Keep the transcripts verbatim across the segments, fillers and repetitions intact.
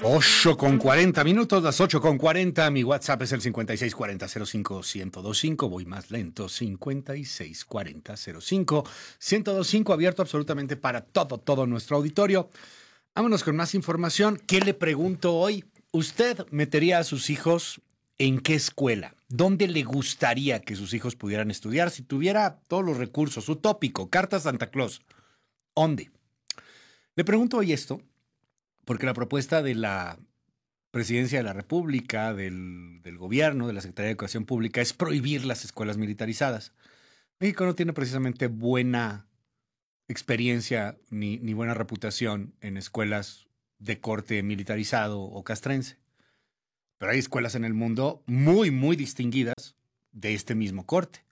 ocho con cuarenta minutos, las ocho con cuarenta. Mi WhatsApp es el cincuenta y seis cuarenta cero cinco ciento veinticinco. Voy más lento, cincuenta y seis cuarenta cero cinco ciento veinticinco, abierto absolutamente para todo, todo nuestro auditorio. Vámonos con más información. ¿Qué le pregunto hoy? ¿Usted metería a sus hijos en qué escuela? ¿Dónde le gustaría que sus hijos pudieran estudiar si tuviera todos los recursos? Utópico, carta Santa Claus. ¿Dónde? Le pregunto hoy esto porque la propuesta de la Presidencia de la República, del, del gobierno, de la Secretaría de Educación Pública, es prohibir las escuelas militarizadas. México no tiene precisamente buena experiencia ni, ni buena reputación en escuelas de corte militarizado o castrense. Pero hay escuelas en el mundo muy, muy distinguidas de este mismo corte.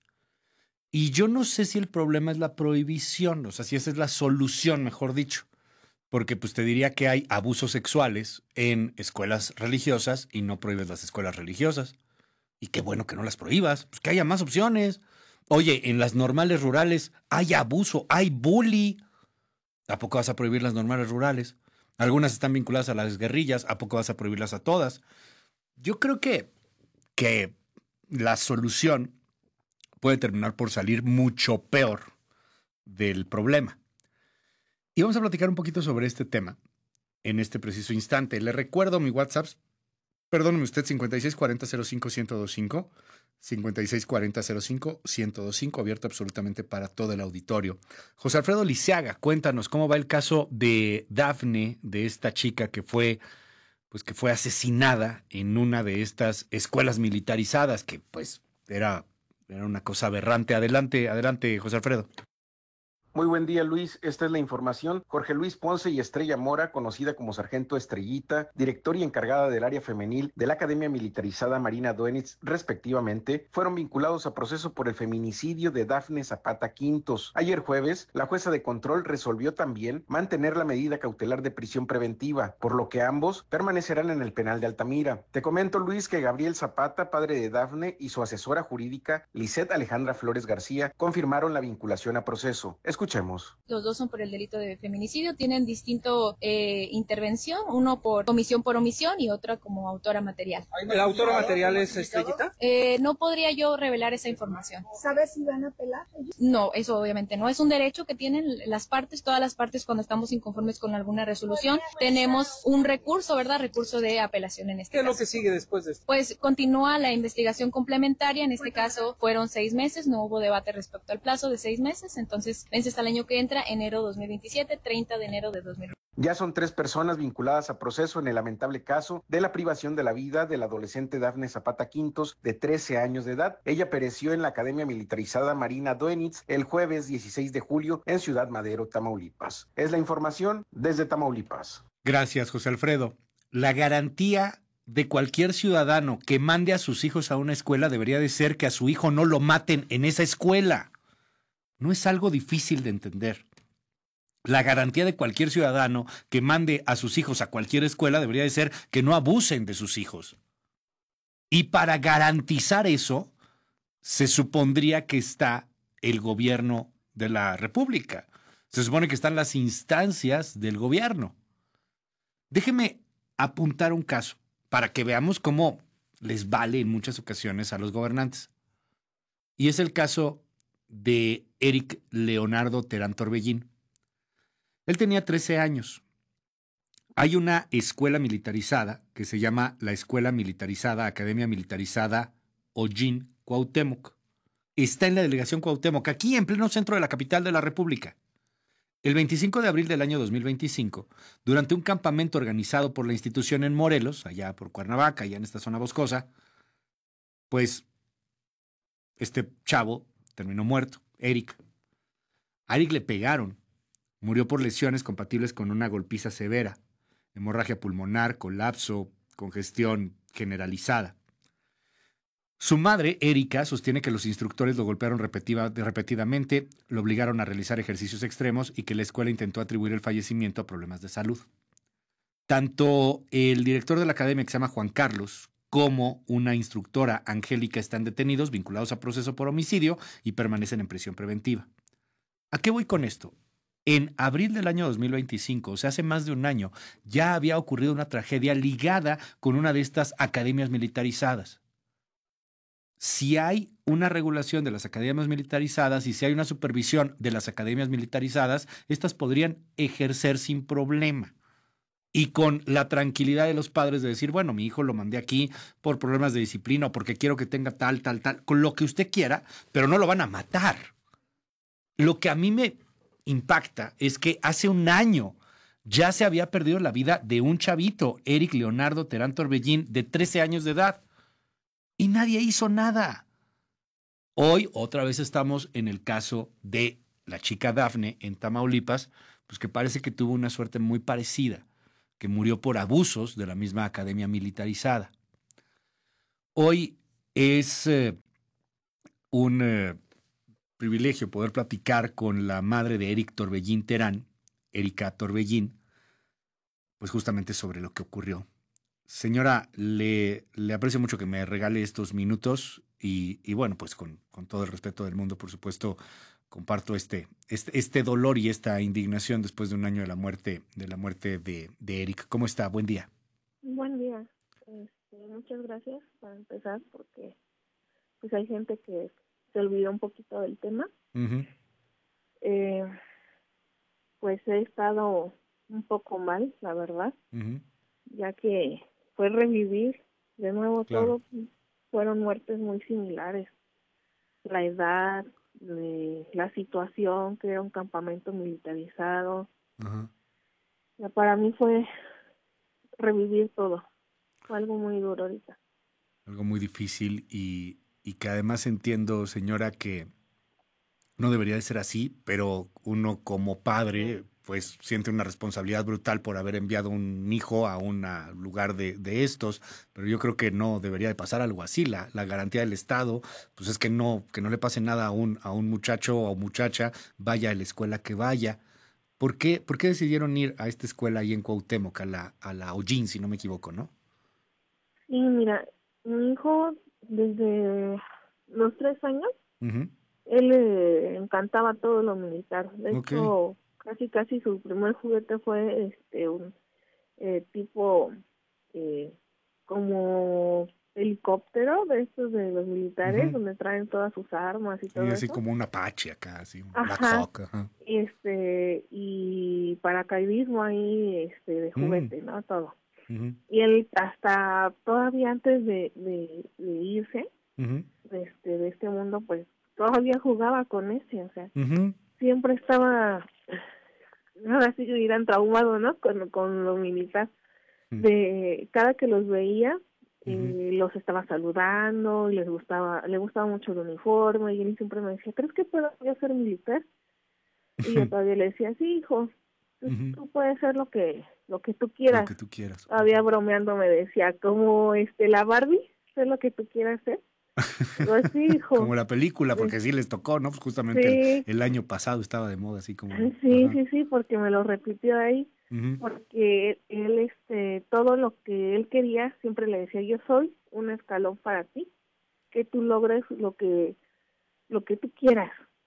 Y yo no sé si el problema es la prohibición, o sea, si esa es la solución, mejor dicho. Porque pues te diría que hay abusos sexuales en escuelas religiosas y no prohíbes las escuelas religiosas. Y qué bueno que no las prohíbas, pues que haya más opciones. Oye, en las normales rurales hay abuso, hay bully. ¿A poco vas a prohibir las normales rurales? Algunas están vinculadas a las guerrillas, ¿a poco vas a prohibirlas a todas? Yo creo que, que la solución puede terminar por salir mucho peor del problema. Y vamos a platicar un poquito sobre este tema en este preciso instante. Le recuerdo mi WhatsApp, perdóneme usted, cincuenta y seis cuarenta cero cinco ciento veinticinco, cincuenta y seis cuarenta cero cinco ciento veinticinco, abierto absolutamente para todo el auditorio. José Alfredo Liceaga, cuéntanos cómo va el caso de Dafne, de esta chica que fue, pues, que fue asesinada en una de estas escuelas militarizadas, que pues era, era una cosa aberrante. Adelante, adelante, José Alfredo. Muy buen día, Luis. Esta es la información. Jorge Luis Ponce y Estrella Mora, conocida como Sargento Estrellita, director y encargada del área femenil de la Academia Militarizada Marina Doenitz, respectivamente, fueron vinculados a proceso por el feminicidio de Dafne Zapata Quintos. Ayer jueves, la jueza de control resolvió también mantener la medida cautelar de prisión preventiva, por lo que ambos permanecerán en el penal de Altamira. Te comento, Luis, que Gabriel Zapata, padre de Dafne, y su asesora jurídica, Lisette Alejandra Flores García, confirmaron la vinculación a proceso. Escuchemos. Los dos son por el delito de feminicidio, tienen distinto eh, intervención, uno por omisión por omisión y otra como autora material. ¿La autora material es Estrellita? Eh, no podría yo revelar esa información. ¿Sabes si van a apelar ellos? No, eso obviamente no. Es un derecho que tienen las partes, todas las partes cuando estamos inconformes con alguna resolución. Tenemos un recurso, ¿verdad? Recurso de apelación en este caso. ¿Qué es caso. lo que sigue después de esto? Pues continúa la investigación complementaria. En este caso fueron seis meses, no hubo debate respecto al plazo de seis meses, entonces vence hasta el año que entra, enero dos mil veintisiete, treinta de enero de dos mil veinte. Ya son tres personas vinculadas a proceso en el lamentable caso de la privación de la vida de la adolescente Dafne Zapata Quintos, de trece años de edad. Ella pereció en la Academia Militarizada Marina Doenitz el jueves dieciséis de julio en Ciudad Madero, Tamaulipas. Es la información desde Tamaulipas. Gracias, José Alfredo. La garantía de cualquier ciudadano que mande a sus hijos a una escuela debería de ser que a su hijo no lo maten en esa escuela. No es algo difícil de entender. La garantía de cualquier ciudadano que mande a sus hijos a cualquier escuela debería de ser que no abusen de sus hijos. Y para garantizar eso, se supondría que está el gobierno de la República. Se supone que están las instancias del gobierno. Déjeme apuntar un caso para que veamos cómo les vale en muchas ocasiones a los gobernantes. Y es el caso de Eric Leonardo Terán Torbellín. Él tenía trece años. Hay una escuela militarizada que se llama la Escuela Militarizada, Academia Militarizada Hollín Cuauhtémoc. Está en la delegación Cuauhtémoc, aquí en pleno centro de la capital de la República. El veinticinco de abril del año dos mil veinticinco, durante un campamento organizado por la institución en Morelos, allá por Cuernavaca, allá en esta zona boscosa, pues este chavo terminó muerto, Eric. A Eric le pegaron. Murió por lesiones compatibles con una golpiza severa, hemorragia pulmonar, colapso, congestión generalizada. Su madre, Erika, sostiene que los instructores lo golpearon repetida, repetidamente, lo obligaron a realizar ejercicios extremos y que la escuela intentó atribuir el fallecimiento a problemas de salud. Tanto el director de la academia, que se llama Juan Carlos, como una instructora, Angélica, están detenidos, vinculados a proceso por homicidio y permanecen en prisión preventiva. ¿A qué voy con esto? En abril del año dos mil veinticinco, o sea, hace más de un año, ya había ocurrido una tragedia ligada con una de estas academias militarizadas. Si hay una regulación de las academias militarizadas y si hay una supervisión de las academias militarizadas, estas podrían ejercer sin problema. Y con la tranquilidad de los padres de decir, bueno, mi hijo lo mandé aquí por problemas de disciplina o porque quiero que tenga tal, tal, tal, con lo que usted quiera, pero no lo van a matar. Lo que a mí me impacta es que hace un año ya se había perdido la vida de un chavito, Eric Leonardo Terán Torbellín, de trece años de edad. Y nadie hizo nada. Hoy otra vez estamos en el caso de la chica Dafne en Tamaulipas, pues que parece que tuvo una suerte muy parecida, que murió por abusos de la misma academia militarizada. Hoy es eh, un eh, privilegio poder platicar con la madre de Eric Torbellín Terán, Erika Torbellín, pues justamente sobre lo que ocurrió. Señora, le, le aprecio mucho que me regale estos minutos y, y bueno, pues con, con todo el respeto del mundo, por supuesto, comparto este, este, este dolor y esta indignación después de un año de la muerte, de la muerte de, de Eric. ¿Cómo está? Buen día. Buen día. Este, muchas gracias para empezar, porque pues hay gente que se olvidó un poquito del tema. Uh-huh. Eh, pues he estado un poco mal, la verdad, Uh-huh. ya que fue revivir de nuevo Claro. todo. Fueron muertes muy similares. La edad, de, la situación, que era un campamento militarizado. Uh-huh. Ya para mí fue revivir todo. Fue algo muy duro ahorita. Algo muy difícil y, y que además entiendo, señora, que no debería de ser así, pero uno como padre pues siente una responsabilidad brutal por haber enviado un hijo a un lugar de, de estos, pero yo creo que no debería de pasar algo así. La, la garantía del Estado pues es que no, que no le pase nada a un, a un muchacho o muchacha, vaya a la escuela que vaya. ¿Por qué, por qué decidieron ir a esta escuela ahí en Cuauhtémoc, a la, a la Hollín, si no me equivoco, ¿no? Sí, mira, mi hijo desde los tres años, Uh-huh. él le encantaba todo lo militar. De Ok. hecho, casi casi su primer juguete fue este un eh, tipo eh, como helicóptero de estos de los militares, Uh-huh. donde traen todas sus armas y Sí, todo así eso. como un Apache acá, así, un Black Ajá. Hawk. Ajá. Este, y paracaidismo ahí este de juguete, Mm. ¿no? Todo. Uh-huh. Y él hasta todavía antes de, de, de irse Uh-huh. de este, de este mundo, pues todavía jugaba con ese, o sea, Uh-huh. siempre estaba, ahora sí que dirán traumado, ¿no? Con, con lo militar. De cada que los veía, eh, Uh-huh. los estaba saludando, y les gustaba, le gustaba mucho el uniforme, y él siempre me decía, ¿crees que puedo yo ser militar? Y yo todavía le decía, sí, hijo, pues, Uh-huh. tú puedes ser lo que, lo que tú Lo quieras. que tú quieras. Todavía bromeando me decía, como este la Barbie, sé lo que tú quieras ser. Pues sí, hijo. Como la película, porque sí les tocó, ¿no? Pues justamente Sí. el, el año pasado estaba de moda, así como. Sí, Ajá. sí, sí, porque me lo repitió ahí, Uh-huh. porque él, este, todo lo que él quería, siempre le decía, yo soy un escalón para ti, que tú logres lo que, lo que tú quieras.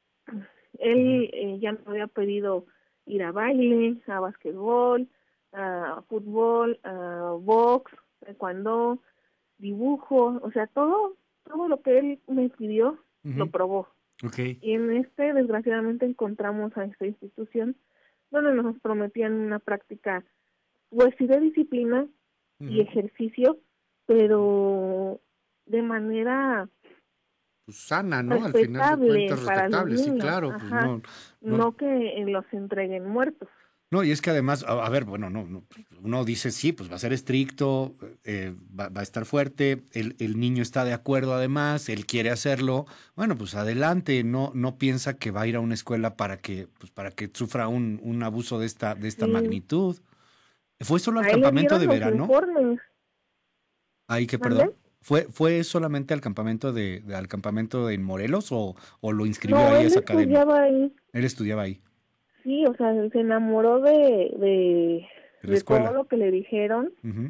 Él eh, ya me había pedido ir a baile, a basquetbol, a fútbol, a box, taekwondo, dibujo, o sea, todo, todo lo que él me pidió, Uh-huh. lo probó. Okay. Y en este, desgraciadamente, encontramos a esta institución donde nos prometían una práctica, pues sí, de disciplina Uh-huh. y ejercicio, pero de manera Pues sana, ¿no? Al final de respetable cuentas, para los respetable, sí, niños, claro. Pues ajá, no, no, no que eh, los entreguen muertos. no, y es que además, a, a ver, bueno, no, no, uno dice sí, pues va a ser estricto, eh, va, va a estar fuerte, el, el niño está de acuerdo además, él quiere hacerlo, bueno, pues adelante, no, no piensa que va a ir a una escuela para que, pues para que sufra un, un abuso de esta, de esta Sí. magnitud. ¿Fue solo al A él le campamento dieron de los verano? informes. Ahí que, ¿Mande? perdón. ¿Fue, fue solamente al campamento de, de- al campamento en Morelos o, o lo inscribió No, ahí a él esa academia? estudiaba ahí. Él estudiaba ahí, Sí, o sea, se enamoró de, de, de la de todo escuela. lo que le dijeron. Ujú.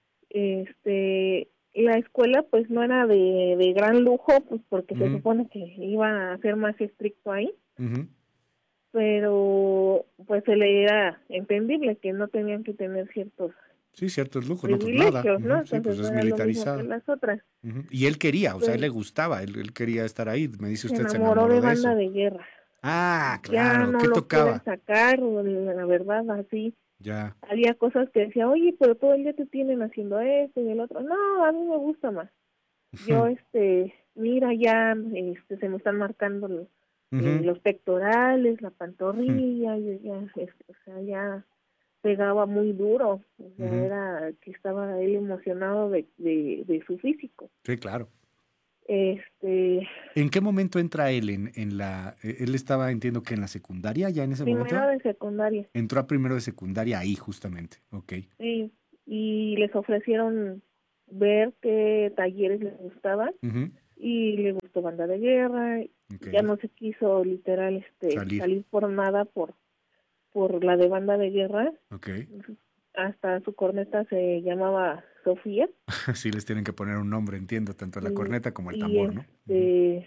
Este, la escuela pues no era de, de gran lujo, pues porque se Ujú. supone que iba a ser más estricto ahí. Ujú. pero pues se le era entendible que no tenían que tener ciertos Sí, ciertos lujos, no, pues nada. privilegios, ¿no? Ujú, sí, Entonces pues no es era lo mismo que militarizada. las otras. Ujú. Y él quería, o sea, a él Pues le gustaba, él, él quería estar ahí. Me dice se usted, se enamoró enamoró de de Banda eso. de Guerra. Ah, Ya claro. no ¿Qué lo pueden tocaba? sacar, o la verdad, así. Ya. Había cosas que decía, oye, pero todo el día te tienen haciendo esto y el otro. No, a mí me gusta más. Yo, este, mira, ya este, se me están marcando los, eh, Ujú. los pectorales, la Ujú. pantorrilla, y ya, este, o sea, ya pegaba muy duro. O sea, Ujú. era que estaba él emocionado de, de, de su físico. Sí, claro. Este, ¿En qué momento entra él en, en la... eh, Él estaba, entiendo que en la secundaria, ya en ese primero momento? de secundaria, Entró a primero de secundaria ahí, justamente. Ok. sí, y les ofrecieron ver qué talleres les gustaban, Ujú. y le gustó Banda de Guerra. Ok. Ya no se quiso literal este Salir. salir por nada por por la de Banda de Guerra. Ok. Hasta su corneta se llamaba Sofía. Sí les tienen que poner un nombre, entiendo, tanto la y, corneta como el y tambor, ¿no? Ujú. este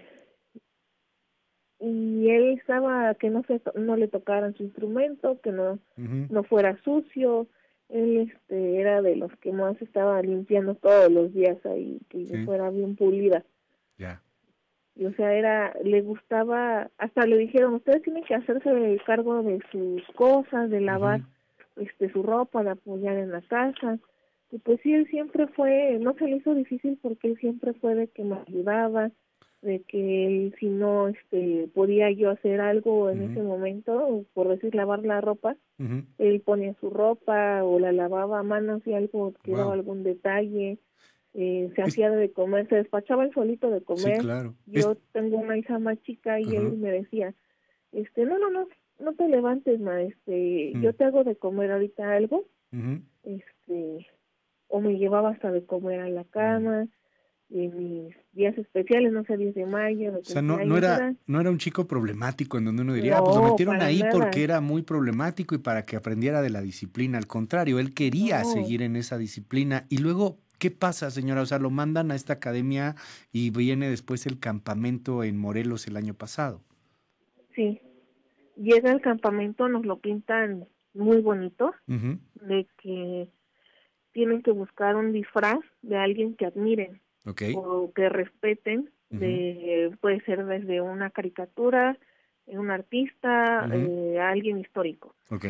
y él estaba que no se to- no le tocaran su instrumento, que no Ujú. no fuera sucio. Él este era de los que más estaba limpiando todos los días ahí, que Sí, fuera bien pulida. ya. Y, o sea, era, le gustaba, hasta le dijeron, ustedes tienen que hacerse el cargo de sus cosas, de lavar Ujú. este su ropa, de apoyar en la casa. Y pues sí, él siempre fue, no se le hizo difícil porque él siempre fue de que me ayudaba, de que él, si no este podía yo hacer algo en ese Ujú. momento, por decir lavar la ropa, Ujú. él ponía su ropa o la lavaba a mano si algo quedaba Wow. algún detalle. Eh, se Es- hacía de comer, se despachaba él solito de sí, comer. claro. Es, Yo tengo una hija más chica y ajá. él me decía, este, no, no, no, no te levantes, ma, este, yo Mm. te hago de comer ahorita algo, Ujú. este, o me llevaba hasta de comer a la Mm. cama, en mis días especiales, no sé, diez de mayo, de O sea, no, no cumpleaños, era, era, no era un chico problemático en donde uno diría, ah, pues lo no, metieron para ahí porque nada, era muy problemático y para que aprendiera de la disciplina. Al contrario, él quería no, seguir en esa disciplina. Y luego, ¿qué pasa, señora? O sea, lo mandan a esta academia y viene después el campamento en Morelos el año pasado. sí, llega al campamento, nos lo pintan muy bonito, Ujú. de que tienen que buscar un disfraz de alguien que admiren Ok. o que respeten, Ujú. de puede ser desde una caricatura, eh, un artista, Ujú. eh, alguien histórico. Ok.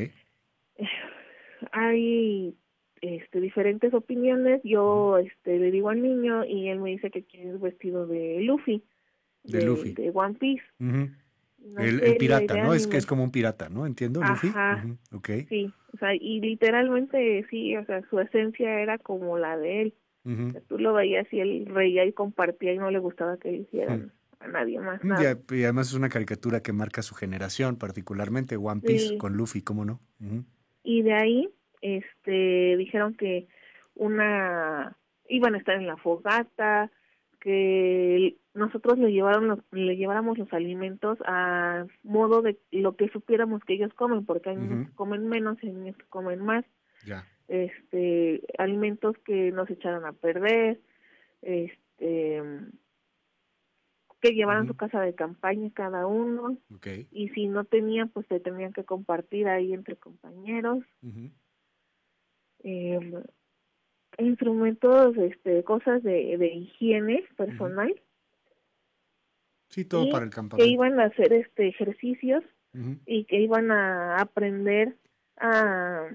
Hay este diferentes opiniones. Ujú. Yo este le digo al niño y él me dice que quiere el vestido de Luffy, De de, Luffy. de One Piece, Ujú. una El, el serie pirata, de ¿no? Es que es anime. como un pirata, ¿no? ¿Entiendo, Luffy? Ajá, Ujú. Ok. sí, o sea, y literalmente sí, o sea, su esencia era como la de él. O Ujú. sea, tú lo veías y él reía y compartía y no le gustaba que le Ujú. hicieran a nadie más Y, nada. a- y además es una caricatura que marca su generación, particularmente One Piece Sí, con Luffy, ¿cómo no? Ujú. y de ahí este dijeron que una iban a estar en la fogata, que nosotros le llevaron los- le lleváramos los alimentos a modo de lo que supiéramos que ellos comen, porque hay niños Ujú. que comen menos y hay niños que comen más. Ya. Este alimentos que no se echaran a perder, este que llevaran su Ujú. casa de campaña cada uno, Ok. y si no tenían pues se tenían que compartir ahí entre compañeros. Ujú. eh, Instrumentos, este cosas de, de higiene Ujú. personal, Sí, todo para y el que campamento. iban a hacer este ejercicios Ujú. y que iban a aprender a,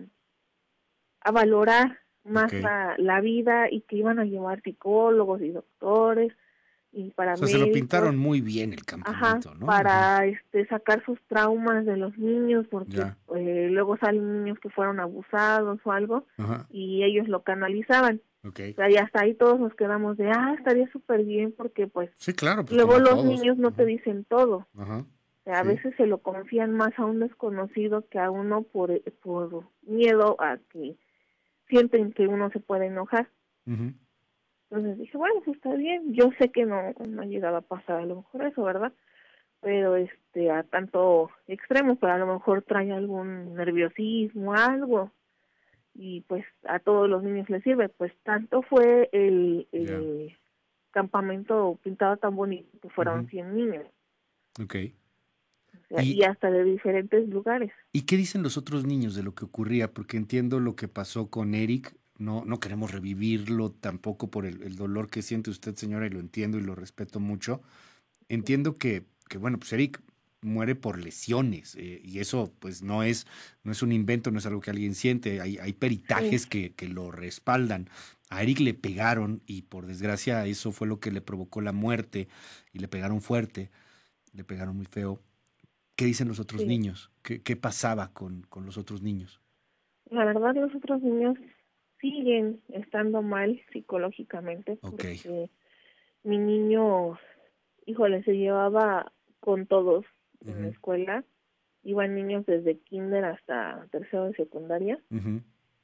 a valorar más Ok. la, la vida, y que iban a llevar psicólogos y doctores y O sea, se lo paramédicos. pintaron muy bien el Ajá, campamento, ¿no? Ujú. para este sacar sus traumas de los niños, porque Ya. eh, luego salen niños que fueron abusados o algo Ajá. y ellos lo canalizaban. Ok. O sea, y hasta ahí todos nos quedamos de, ah, estaría súper bien, porque pues Sí, claro, pues como luego a los todos. niños no te Ujú. dicen todo. Ajá. O sea, a Sí. veces se lo confían más a un desconocido que a uno por, por miedo a que sienten que uno se puede enojar. Ujú. Entonces dije, bueno, pues está bien. Yo sé que no, no ha llegado a pasar a lo mejor eso, ¿verdad? Pero este a tanto extremo, pero a lo mejor trae algún nerviosismo, algo, y pues a todos los niños les sirve. Pues tanto fue el, Ya. el campamento pintado tan bonito que fueron Ujú. cien niños. Ok. y, y hasta de diferentes lugares. ¿Y qué dicen los otros niños de lo que ocurría? Porque entiendo lo que pasó con Eric, no, no queremos revivirlo tampoco por el, el dolor que siente usted, señora, y lo entiendo y lo respeto mucho. Entiendo que, que bueno, pues Eric muere por lesiones, eh, y eso pues no es, no es un invento, no es algo que alguien siente, hay, hay peritajes sí. que, que lo respaldan. A Eric le pegaron y por desgracia eso fue lo que le provocó la muerte y le pegaron fuerte, le pegaron muy feo. ¿Qué dicen los otros sí. niños? ¿Qué, qué pasaba con, con los otros niños? La verdad, los otros niños siguen estando mal psicológicamente. Okay. Porque mi niño, híjole, se llevaba con todos uh-huh. en la escuela. Iban niños desde kinder hasta tercero de secundaria. Uh-huh.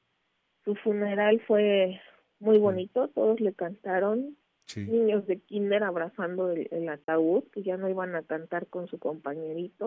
Su funeral fue muy bonito, todos le cantaron. Sí. Niños de kinder abrazando el, el ataúd, que ya no iban a cantar con su compañerito,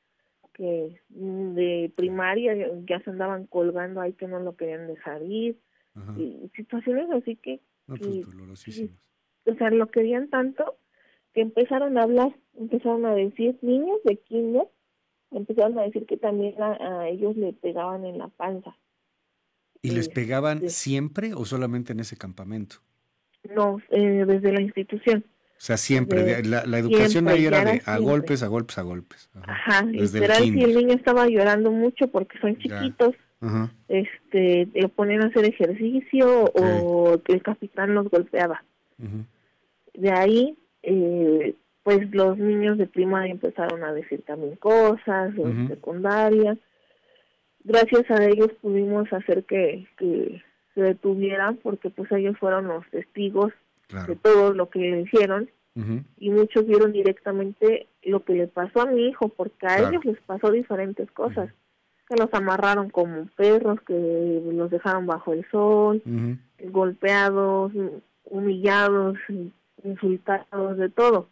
que de primaria ya se andaban colgando ahí, que no lo querían dejar ir. Ajá. Y situaciones así que, no, que pues, dolorosísimas. O sea, lo querían tanto que empezaron a hablar, empezaron a decir, niños de kinder, empezaron a decir que también a, a ellos le pegaban en la panza. ¿Y les pegaban sí. siempre o solamente en ese campamento? No, eh, desde la institución. O sea, siempre, de, la, la educación ahí era de a golpes, a golpes, a golpes. Ajá, Ajá literal, el si el niño estaba llorando mucho porque son chiquitos, Ajá. este, lo ponían a hacer ejercicio okay. o que el capitán los golpeaba. Uh-huh. De ahí, eh, pues los niños de primaria empezaron a decir también cosas, los uh-huh. de secundaria. Gracias a ellos pudimos hacer que, que se detuvieran porque pues ellos fueron los testigos claro. de todo lo que le hicieron uh-huh. y muchos vieron directamente lo que le pasó a mi hijo porque a claro. ellos les pasó diferentes cosas, uh-huh. que los amarraron como perros, que los dejaron bajo el sol, uh-huh. golpeados, humillados, insultados, de todo.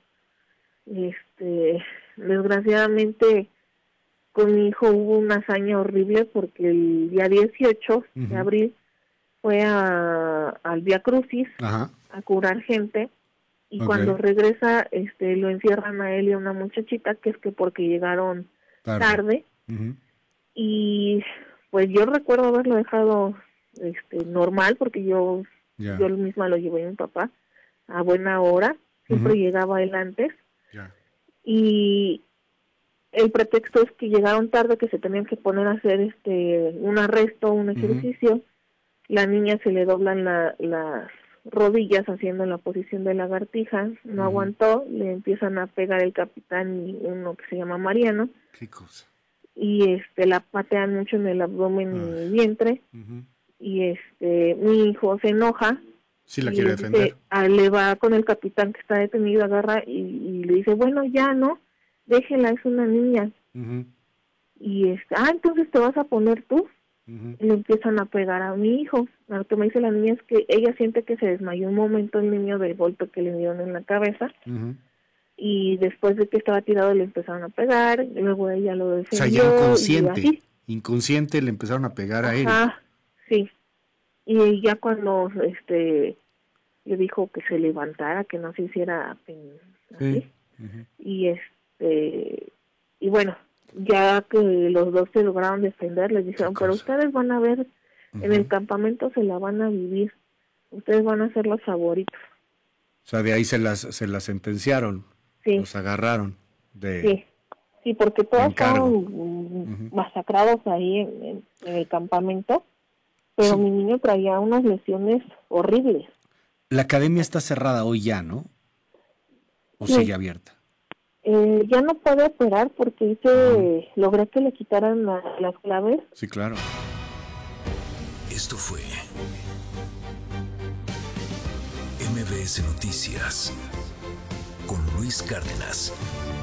Este, desgraciadamente con mi hijo hubo una hazaña horrible porque el día dieciocho uh-huh. de abril fue a, al Vía Crucis Ajá. a curar gente y okay. cuando regresa este lo encierran a él y a una muchachita que es que porque llegaron tarde, tarde uh-huh. y pues yo recuerdo haberlo dejado este normal porque yo yeah. yo misma lo llevé a mi papá a buena hora, siempre uh-huh. llegaba él antes yeah. y el pretexto es que llegaron tarde, que se tenían que poner a hacer este un arresto, un ejercicio. Uh-huh. La niña se le doblan la, las rodillas haciendo la posición de lagartija, no uh-huh. aguantó, le empiezan a pegar el capitán y uno que se llama Mariano. ¿Qué cosa? Y este la patean mucho en el abdomen uh-huh. y el vientre. Uh-huh. Y este mi hijo se enoja. Sí, la quiere defender. Dice, a, le va con el capitán que está detenido, agarra y, y le dice, bueno, ya no, déjela, es una niña. Uh-huh. Y este, ah, entonces te vas a poner tú. Uh-huh. Y le empiezan a pegar a mi hijo. Lo que me dice la niña es que ella siente que se desmayó un momento el niño del golpe que le dieron en la cabeza. Uh-huh. Y después de que estaba tirado le empezaron a pegar, y luego ella lo defendió. O sea, ya inconsciente, inconsciente le empezaron a pegar a él. Ah, sí. Y ya cuando este le dijo que se levantara, que no se hiciera así. Sí. Uh-huh. Y este y bueno, ya que los dos se lograron defender, les dijeron, pero ustedes van a ver, uh-huh. en el campamento se la van a vivir, ustedes van a ser los favoritos. O sea, de ahí se las se las sentenciaron, sí. los agarraron. De, sí, sí, porque todos fueron uh-huh. masacrados ahí en, en, en el campamento, pero sí. mi niño traía unas lesiones horribles. La academia está cerrada hoy ya, ¿no? ¿O sí. sigue abierta? Eh, ya no puede operar porque hice, uh-huh. logré que le quitaran la, las claves. Sí, claro. Esto fue M B S Noticias con Luis Cárdenas.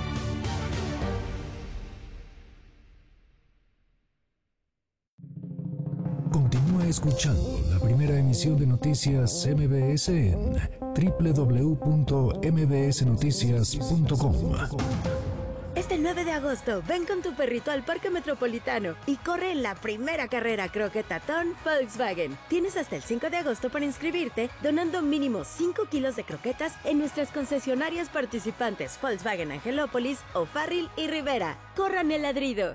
Continúa escuchando la primera emisión de Noticias M B S en doble u doble u doble u punto m b s noticias punto com. Este el nueve de agosto, ven con tu perrito al Parque Metropolitano y corre en la primera carrera croquetatón Volkswagen. Tienes hasta el cinco de agosto para inscribirte, donando mínimo cinco kilos de croquetas en nuestras concesionarias participantes Volkswagen Angelópolis, O'Farrill y Rivera. ¡Corran el ladrido!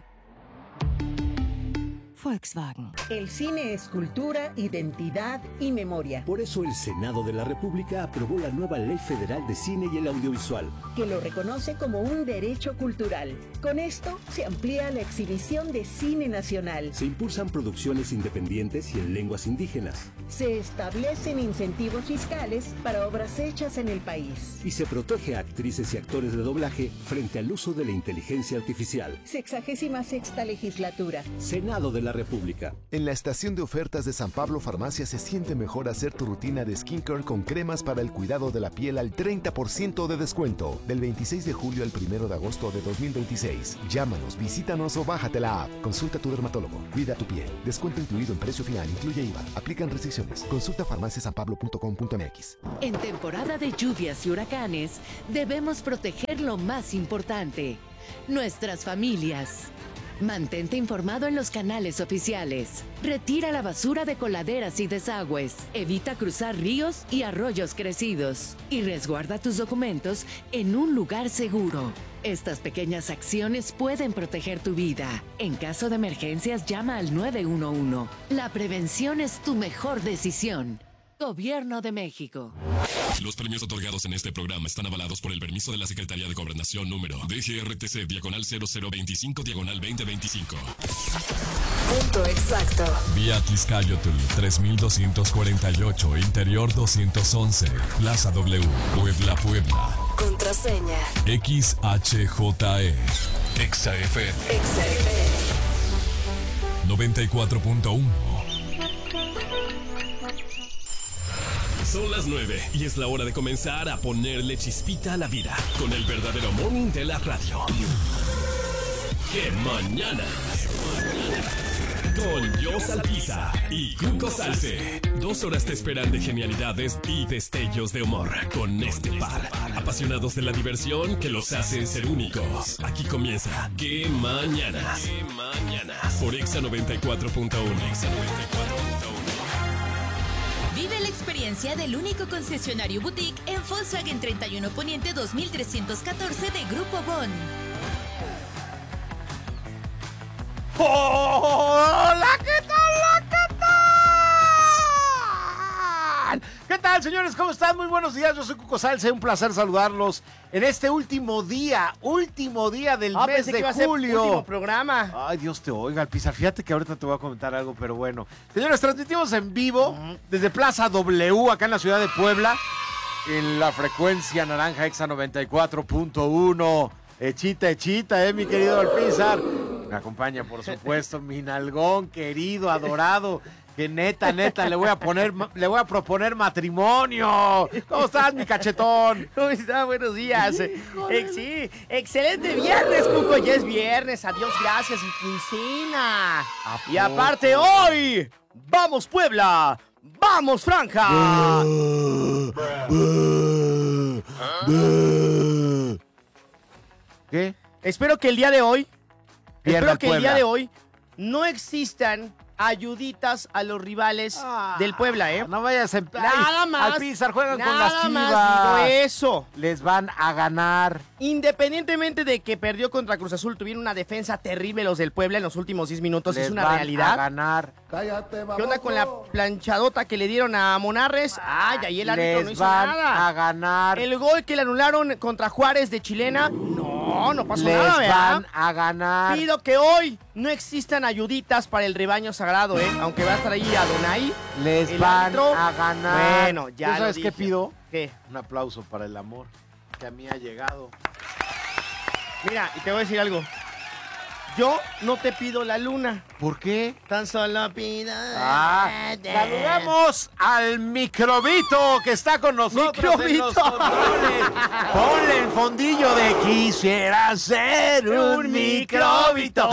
Volkswagen. El cine es cultura, identidad y memoria. Por eso el Senado de la República aprobó la nueva Ley Federal de Cine y el Audiovisual, que lo reconoce como un derecho cultural. Con esto se amplía la exhibición de cine nacional. Se impulsan producciones independientes y en lenguas indígenas. Se establecen incentivos fiscales para obras hechas en el país. Y se protege a actrices y actores de doblaje frente al uso de la inteligencia artificial. Sexagésima sexta legislatura. Senado de la República. En la estación de ofertas de San Pablo Farmacia se siente mejor hacer tu rutina de skincare con cremas para el cuidado de la piel al treinta por ciento de descuento. Del veintiséis de julio al primero de agosto de dos mil veintiséis. Llámanos, visítanos o bájate la app. Consulta a tu dermatólogo. Cuida tu piel. Descuento incluido en precio final. Incluye I V A. Aplican restricciones. Consulta farmacia san pablo punto com punto m x. En temporada de lluvias y huracanes, debemos proteger lo más importante: nuestras familias. Mantente informado en los canales oficiales. Retira la basura de coladeras y desagües. Evita cruzar ríos y arroyos crecidos. Y resguarda tus documentos en un lugar seguro. Estas pequeñas acciones pueden proteger tu vida. En caso de emergencias, llama al nueve uno uno. La prevención es tu mejor decisión. Gobierno de México. Los premios otorgados en este programa están avalados por el permiso de la Secretaría de Gobernación número D G R T C diagonal cero cero veinticinco diagonal veinte veinticinco. Punto exacto. Vía Tizcayotl tres mil doscientos cuarenta y ocho, Interior doscientos once, Plaza W, Puebla, Puebla. Contraseña X H J E. Exa F M. Exa F M. noventa y cuatro punto uno. Son las nueve y es la hora de comenzar a ponerle chispita a la vida con el verdadero morning de la radio. ¡Qué mañana! Con Yo Salpiza y Cuco Salce. Dos horas te esperan de genialidades y destellos de humor con este par. Apasionados de la diversión que los hacen ser únicos. Aquí comienza ¡Qué mañana! ¡Qué mañana! Por Exa noventa y cuatro punto uno. Exa noventa y cuatro punto uno. Vive la experiencia del único concesionario boutique en Volkswagen treinta y uno Poniente dos mil trescientos catorce de Grupo Bon. ¡Hola! ¿Qué tal? ¿Qué tal? ¿Qué tal, señores? ¿Cómo están? Muy buenos días. Yo soy Cuco Salce. Un placer saludarlos en este último día, último día del ah, mes de que julio. Último programa. Ay, Dios te oiga, Alpizar. Fíjate que ahorita te voy a comentar algo, pero bueno. Señores, transmitimos en vivo uh-huh. desde Plaza W, acá en la ciudad de Puebla, en la frecuencia naranja Exa noventa y cuatro punto uno. Echita, echita, eh, mi querido Alpizar. Me acompaña, por supuesto, mi nalgón querido, adorado, que neta, neta, le voy a poner, le voy a proponer matrimonio. ¿Cómo estás, mi cachetón? ¿Cómo estás? Buenos días. Eh, sí, excelente viernes, Cuco. Ya es viernes, adiós, gracias y quincena. Y aparte hoy, ¡vamos Puebla! ¡Vamos Franja! ¿Qué? Espero que el día de hoy Pierda Espero que Puebla. el día de hoy no existan ayuditas a los rivales ah, del Puebla, ¿eh? No vayas a... Nada Ay, más. Alpizar, juegan nada con las Chivas. Más digo eso. Les van a ganar. Independientemente de que perdió contra Cruz Azul, tuvieron una defensa terrible los del Puebla en los últimos diez minutos. Les es una van realidad. a ganar. Cállate, baboso. ¿Qué onda con la planchadota que le dieron a Monarres? Ay, ahí el árbitro Les no hizo van nada. a ganar. El gol que le anularon contra Juárez de Chilena, no, no pasó Les nada, ¿verdad? van a ganar. Pido que hoy no existan ayuditas para el rebaño sagrado, ¿eh? Aunque va a estar ahí Adonai. Les el van árbitro. a ganar. Bueno, ya ¿Tú lo sabes dije. qué pido? ¿Qué? Un aplauso para el amor que a mí ha llegado. Mira, y te voy a decir algo. Yo no te pido la luna. ¿Por qué? Tan solo pido... Ah, saludamos al microbito que está con nosotros ¡Microbito! en los controles. Ponle el fondillo de quisiera ser un microbito.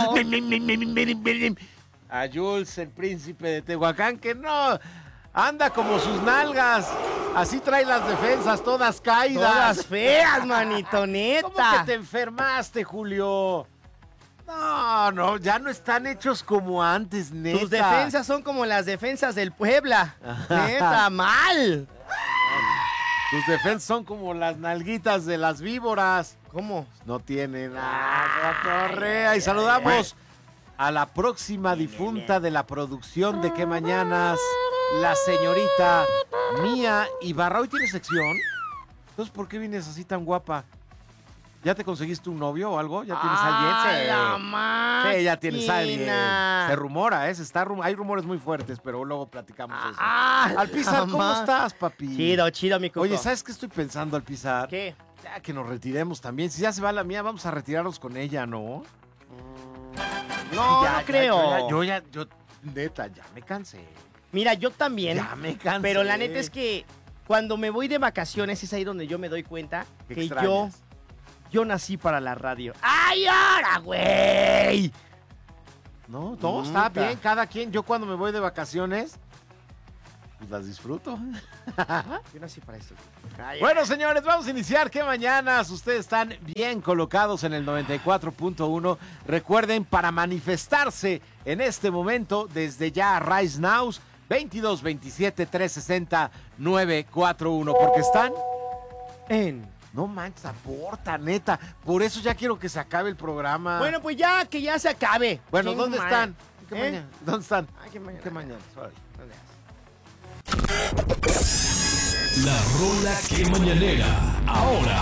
A Jules, el príncipe de Tehuacán, que no anda como sus nalgas. Así trae las defensas, todas caídas. Todas feas, manito, neta. ¿Cómo que te enfermaste, Julio? No, no, ya no están hechos como antes, neta. Tus defensas son como las defensas del Puebla. Neta, mal. Tus defensas son como las nalguitas de las víboras. ¿Cómo? No tienen nada, Correa. Y saludamos a la próxima difunta de la producción de Qué Mañanas, la señorita Mía Ibarra. ¿Hoy tienes sección? Entonces, ¿por qué vienes así tan guapa? ¿Ya te conseguiste un novio o algo? ¿Ya tienes ¡Ah, alguien? Sí. la máquina! Sí, ya tienes alguien. Se rumora, ¿eh? Se está rum- hay rumores muy fuertes, pero luego platicamos eso. Ah, Alpizar, ¿cómo mamá. estás, papi? Chido, chido, mi cuco. Oye, ¿sabes qué estoy pensando, Alpizar? ¿Qué? Ya que nos retiremos también. Si ya se va la mía, vamos a retirarnos con ella, ¿no? No, Ya, no ya, creo. Yo ya, yo, ya, yo, neta, ya me cansé. Mira, yo también. Ya me cansé. Pero la neta es que cuando me voy de vacaciones es ahí donde yo me doy cuenta ¿Qué que extrañas? yo, yo nací para la radio. ¡Ay, ahora, güey! No, no, está Puta. bien, cada quien. Yo cuando me voy de vacaciones, pues las disfruto. Yo nací para esto. Ay, Bueno, señores, vamos a iniciar. ¿Qué mañanas? Ustedes están bien colocados en el noventa y cuatro punto uno. Recuerden, para manifestarse en este momento, desde ya, Rise Now, veintidós veintisiete trescientos sesenta nueve cuatro uno, porque están en... No manches, aporta, neta. Por eso ya quiero que se acabe el programa. Bueno, pues ya, que ya se acabe. Bueno, Chingue ¿dónde madre. están? ¿Qué ¿Eh? mañana? ¿Dónde están? Ay, qué mañana. ¿Qué mañana? ¿Dónde La rola que mañanera, ahora